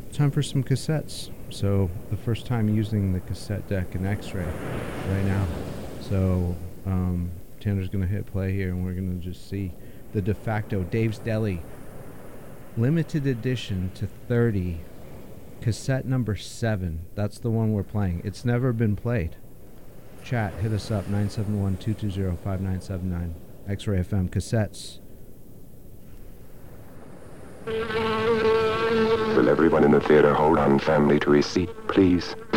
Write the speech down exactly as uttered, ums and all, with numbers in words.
time for some cassettes. So the first time using the cassette deck in X-Ray right now. So um, Tanner's going to hit play here, and we're going to just see the de facto Dave's Deli limited edition to thirty cassette number seven. That's the one we're playing. It's never been played. Chat, hit us up, nine seven one, two two zero, five nine seven nine. X-Ray F M cassettes. Will everyone in the theater hold on family to his seat, please?